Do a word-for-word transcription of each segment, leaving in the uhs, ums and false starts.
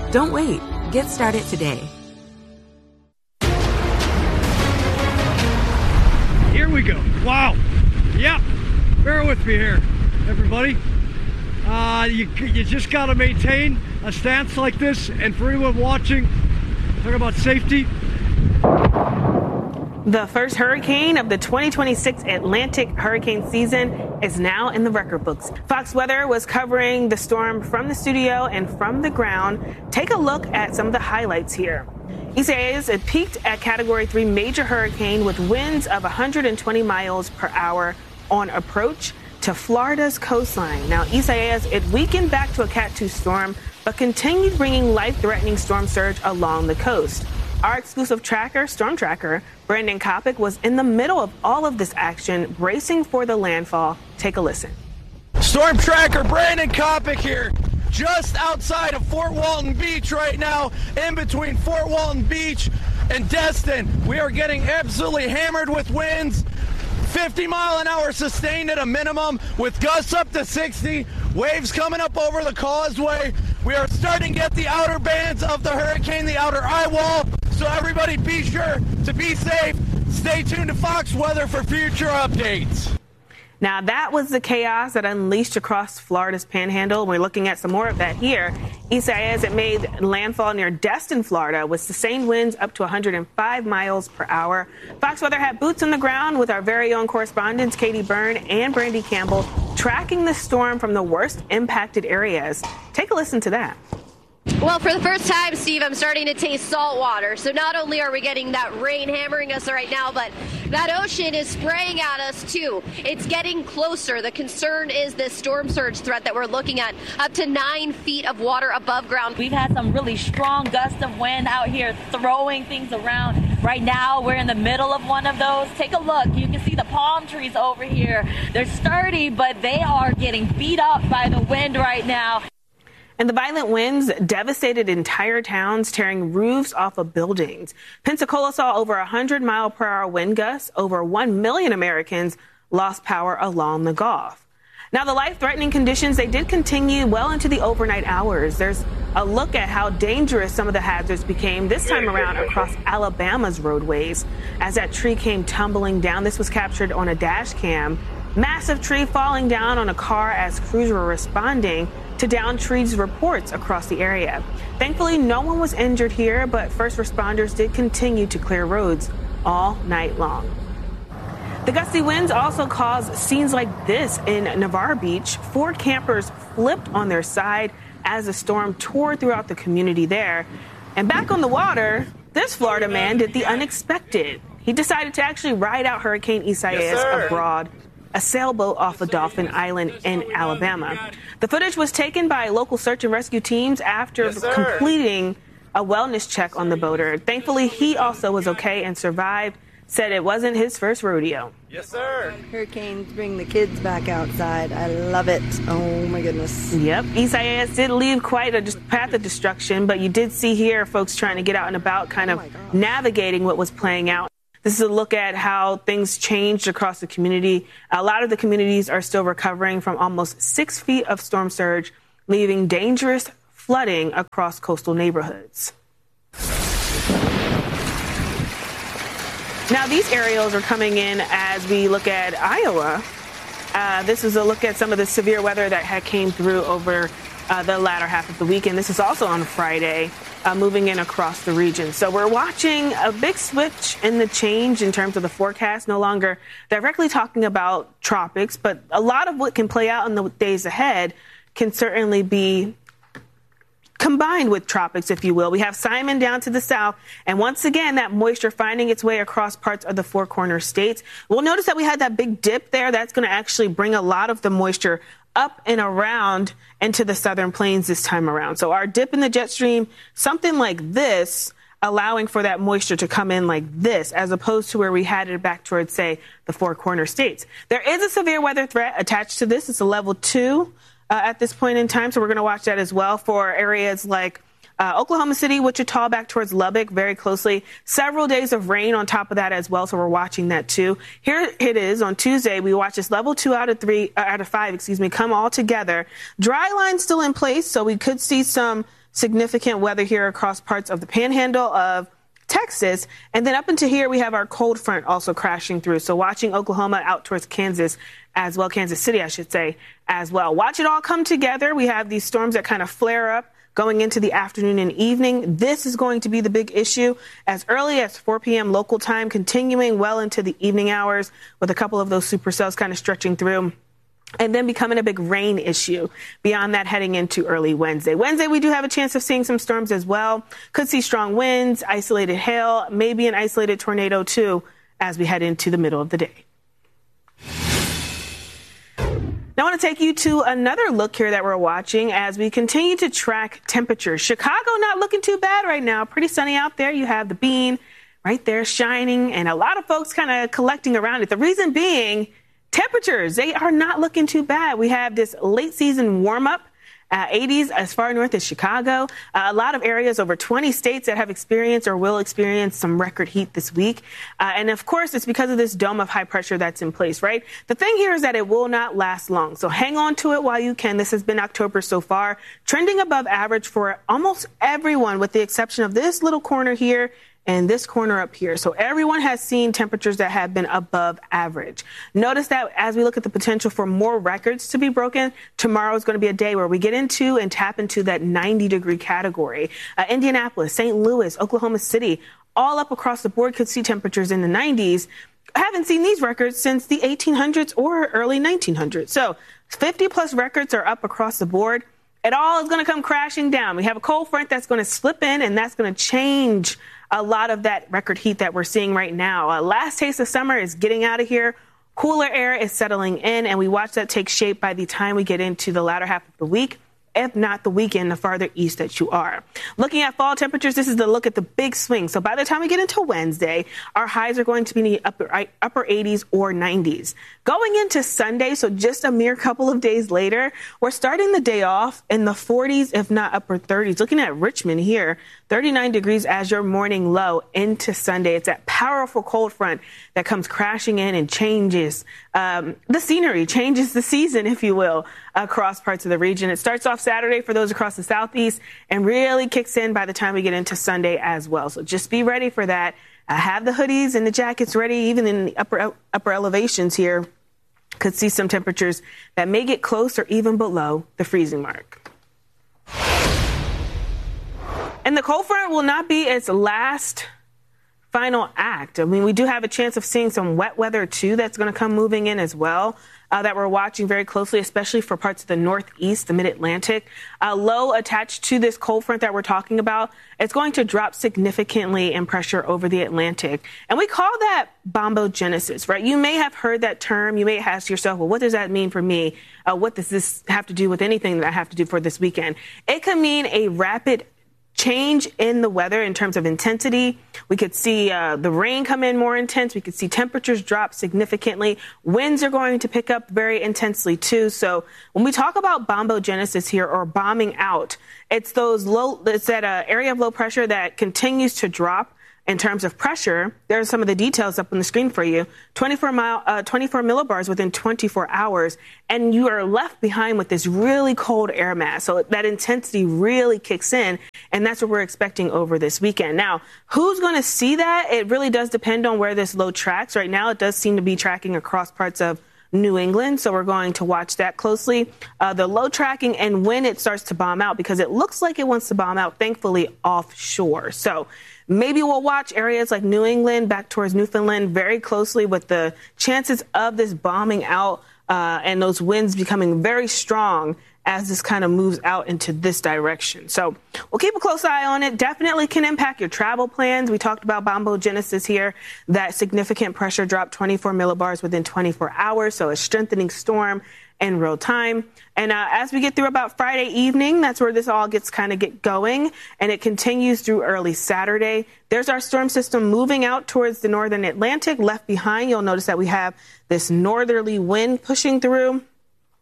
Don't wait. Get started today. Here we go. Wow. Yeah. Bear with me here, everybody. Uh, you, you just got to maintain a stance like this. And for anyone watching, talk about safety. The first hurricane of the twenty twenty-six Atlantic hurricane season is now in the record books. Fox Weather was covering the storm from the studio and from the ground. Take a look at some of the highlights here. Isaias, it peaked at Category three major hurricane with winds of one hundred twenty miles per hour on approach to Florida's coastline. Now, Isaias, it weakened back to a Cat two storm, but continued bringing life-threatening storm surge along the coast. Our exclusive tracker, Storm Tracker, Brandon Kopic, was in the middle of all of this action, bracing for the landfall. Take a listen. Storm Tracker Brandon Kopic here, just outside of Fort Walton Beach right now, in between Fort Walton Beach and Destin. We are getting absolutely hammered with winds, fifty mile an hour sustained at a minimum, with gusts up to sixty, waves coming up over the causeway. We are starting to get the outer bands of the hurricane, the outer eye wall. So everybody be sure to be safe. Stay tuned to Fox Weather for future updates. Now, that was the chaos that unleashed across Florida's panhandle. We're looking at some more of that here. Isaias, it made landfall near Destin, Florida, with sustained winds up to one hundred five miles per hour. Fox Weather had boots on the ground with our very own correspondents, Katie Byrne and Brandy Campbell, tracking the storm from the worst impacted areas. Take a listen to that. Well, for the first time, Steve, I'm starting to taste salt water. So not only are we getting that rain hammering us right now, but that ocean is spraying at us, too. It's getting closer. The concern is this storm surge threat that we're looking at, up to nine feet of water above ground. We've had some really strong gusts of wind out here throwing things around. Right now, we're in the middle of one of those. Take a look. You can see the palm trees over here. They're sturdy, but they are getting beat up by the wind right now. And the violent winds devastated entire towns, tearing roofs off of buildings. Pensacola saw over one hundred mile per hour wind gusts. Over one million Americans lost power along the Gulf. Now, the life-threatening conditions, they did continue well into the overnight hours. There's a look at how dangerous some of the hazards became this time around across Alabama's roadways as that tree came tumbling down. This was captured on a dash cam. Massive tree falling down on a car as crews were responding to downed trees reports across the area. Thankfully, no one was injured here, but first responders did continue to clear roads all night long. The gusty winds also caused scenes like this in Navarre Beach. Four campers flipped on their side as the storm tore throughout the community there. And back on the water, this Florida man did the unexpected. He decided to actually ride out Hurricane Isaias yes, abroad, a sailboat off of Dolphin Island in Alabama. The footage was taken by local search and rescue teams after yes, completing a wellness check on the boater. Thankfully, he also was okay and survived, said it wasn't his first rodeo. Yes, sir. Hurricanes bring the kids back outside. I love it. Oh, my goodness. Yep. Isaias did leave quite a path of destruction, but you did see here folks trying to get out and about, kind of oh navigating what was playing out. This is a look at how things changed across the community. A lot of the communities are still recovering from almost six feet of storm surge, leaving dangerous flooding across coastal neighborhoods. Now, these aerials are coming in as we look at Iowa. Uh, this is a look at some of the severe weather that had came through over uh, the latter half of the weekend. This is also on Friday. Uh, moving in across the region. So we're watching a big switch in the change in terms of the forecast, no longer directly talking about tropics, but a lot of what can play out in the days ahead can certainly be combined with tropics, if you will. We have Simon down to the south, and once again, that moisture finding its way across parts of the Four Corners states. We'll notice that we had that big dip there. That's going to actually bring a lot of the moisture up and around into the southern plains this time around. So our dip in the jet stream, something like this, allowing for that moisture to come in like this, as opposed to where we had it back towards, say, the Four Corner states. There is a severe weather threat attached to this. It's a level two uh, at this point in time. So we're going to watch that as well for areas like Uh, Oklahoma City, Wichita, back towards Lubbock, very closely. Several days of rain on top of that as well, so we're watching that too. Here it is on Tuesday. We watch this level two out of three, uh, out of five, excuse me, come all together. Dry line still in place, so we could see some significant weather here across parts of the panhandle of Texas. And then up into here, we have our cold front also crashing through. So watching Oklahoma out towards Kansas as well, Kansas City, I should say, as well. Watch it all come together. We have these storms that kind of flare up going into the afternoon and evening. This is going to be the big issue as early as four p.m. local time, continuing well into the evening hours with a couple of those supercells kind of stretching through. And then becoming a big rain issue beyond that heading into early Wednesday. Wednesday, we do have a chance of seeing some storms as well. Could see strong winds, isolated hail, maybe an isolated tornado too as we head into the middle of the day. Now I want to take you to another look here that we're watching as we continue to track temperatures. Chicago not looking too bad right now. Pretty sunny out there. You have the bean right there shining and a lot of folks kind of collecting around it. The reason being temperatures, they are not looking too bad. We have this late season warm up. Uh, eighties as far north as Chicago. Uh, a lot of areas, over twenty states that have experienced or will experience some record heat this week. Uh, and of course, it's because of this dome of high pressure that's in place, right? The thing here is that it will not last long. So hang on to it while you can. This has been October so far, trending above average for almost everyone with the exception of this little corner here and this corner up here. So everyone has seen temperatures that have been above average. Notice that as we look at the potential for more records to be broken, tomorrow is going to be a day where we get into and tap into that ninety degree category. Uh, Indianapolis, Saint Louis, Oklahoma City, all up across the board could see temperatures in the nineties. I haven't seen these records since the eighteen hundreds or early nineteen hundreds. So fifty plus records are up across the board. It all is going to come crashing down. We have a cold front that's going to slip in, and that's going to change a lot of that record heat that we're seeing right now. Uh, last taste of summer is getting out of here. Cooler air is settling in, and we watch that take shape by the time we get into the latter half of the week, if not the weekend, the farther east that you are. Looking at fall temperatures, this is the look at the big swing. So by the time we get into Wednesday, our highs are going to be in the upper, upper eighties or nineties. Going into Sunday, so just a mere couple of days later, we're starting the day off in the forties, if not upper thirties. Looking at Richmond here, thirty-nine degrees as your morning low into Sunday. It's that powerful cold front that comes crashing in and changes um, the scenery, changes the season, if you will, across parts of the region. It starts off Saturday for those across the southeast and really kicks in by the time we get into Sunday as well. So just be ready for that. Uh, have the hoodies and the jackets ready, even in the upper upper elevations here. Could see some temperatures that may get close or even below the freezing mark. And the cold front will not be its last final act. I mean, we do have a chance of seeing some wet weather, too, that's going to come moving in as well, uh, that we're watching very closely, especially for parts of the northeast, the mid-Atlantic. Uh, low attached to this cold front that we're talking about, it's going to drop significantly in pressure over the Atlantic. And we call that bombogenesis, right? You may have heard that term. You may ask yourself, well, what does that mean for me? Uh, what does this have to do with anything that I have to do for this weekend? It could mean a rapid change in the weather in terms of intensity. We could see uh, the rain come in more intense. We could see temperatures drop significantly. Winds are going to pick up very intensely, too. So when we talk about bombogenesis here, or bombing out, it's those low, it's that uh, area of low pressure that continues to drop in terms of pressure. There's some of the details up on the screen for you. twenty-four mile, uh, twenty-four millibars within twenty-four hours, and you are left behind with this really cold air mass. So that intensity really kicks in, and that's what we're expecting over this weekend. Now, who's going to see that? It really does depend on where this low tracks. Right now, it does seem to be tracking across parts of New England, so we're going to watch that closely. Uh, the low tracking and when it starts to bomb out, because it looks like it wants to bomb out, thankfully, offshore. So maybe we'll watch areas like New England back towards Newfoundland very closely with the chances of this bombing out uh, and those winds becoming very strong as this kind of moves out into this direction. So we'll keep a close eye on it. Definitely can impact your travel plans. We talked about bombogenesis here, that significant pressure drop, twenty-four millibars within twenty-four hours. So a strengthening storm in real time. And uh, as we get through about Friday evening, that's where this all gets kind of get going. And it continues through early Saturday. There's our storm system moving out towards the northern Atlantic. Left behind, you'll notice that we have this northerly wind pushing through.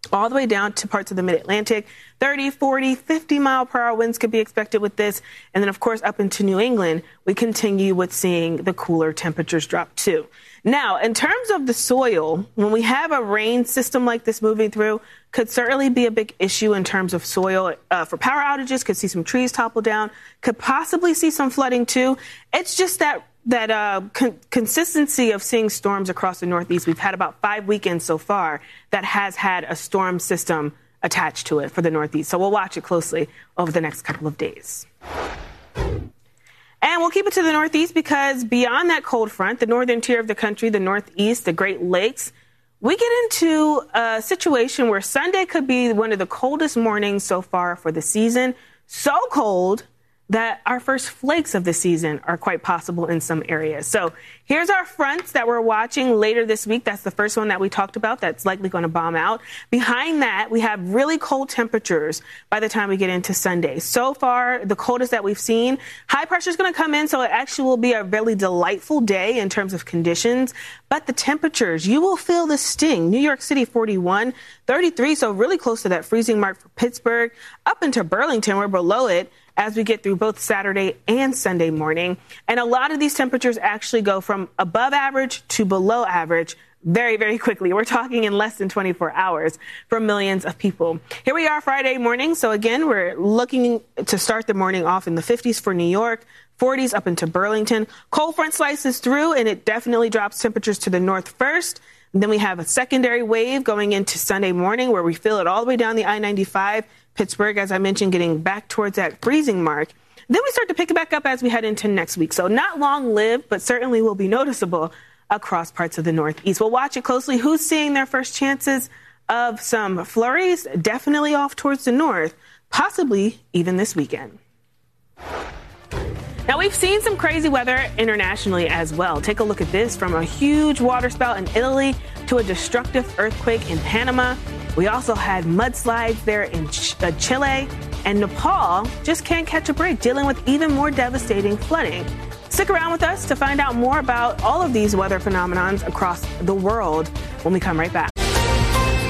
all the way down to parts of the mid-Atlantic. thirty, forty, fifty mile per hour winds could be expected with this. And then, of course, up into New England, we continue with seeing the cooler temperatures drop too. Now, in terms of the soil, when we have a rain system like this moving through, could certainly be a big issue in terms of soil uh, for power outages, could see some trees topple down, could possibly see some flooding too. It's just that that uh, con- consistency of seeing storms across the Northeast. We've had about five weekends so far that has had a storm system attached to it for the Northeast. So we'll watch it closely over the next couple of days. And we'll keep it to the Northeast because beyond that cold front, the northern tier of the country, the Northeast, the Great Lakes, we get into a situation where Sunday could be one of the coldest mornings so far for the season. So cold that our first flakes of the season are quite possible in some areas. So here's our fronts that we're watching later this week. That's the first one that we talked about that's likely going to bomb out. Behind that, we have really cold temperatures by the time we get into Sunday. So far, the coldest that we've seen. High pressure is going to come in, so it actually will be a really delightful day in terms of conditions. But the temperatures, you will feel the sting. New York City, forty-one, thirty-three, so really close to that freezing mark for Pittsburgh. Up into Burlington, we're below it as we get through both Saturday and Sunday morning. And a lot of these temperatures actually go from above average to below average very, very quickly. We're talking in less than twenty-four hours for millions of people. Here we are Friday morning. So again, we're looking to start the morning off in the fifties for New York, forties up into Burlington. Cold front slices through, and it definitely drops temperatures to the north first. And then we have a secondary wave going into Sunday morning where we feel it all the way down the I ninety-five. Pittsburgh, as I mentioned, getting back towards that freezing mark. Then we start to pick it back up as we head into next week. So not long-lived, but certainly will be noticeable across parts of the Northeast. We'll watch it closely. Who's seeing their first chances of some flurries? Definitely off towards the north, possibly even this weekend. Now, we've seen some crazy weather internationally as well. Take a look at this, from a huge waterspout in Italy to a destructive earthquake in Panama. We also had mudslides there in Ch- uh, Chile, and Nepal just can't catch a break, dealing with even more devastating flooding. Stick around with us to find out more about all of these weather phenomenons across the world when we come right back.